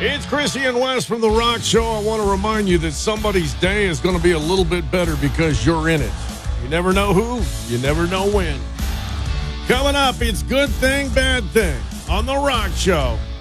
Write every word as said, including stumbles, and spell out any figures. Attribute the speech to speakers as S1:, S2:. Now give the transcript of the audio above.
S1: It's Chrissy and Wes from The Rock Show. I want to remind you that somebody's day is going to be a little bit better because you're in it. You never know who, you never know when. Coming up, it's Good Thing, Bad Thing on The Rock Show.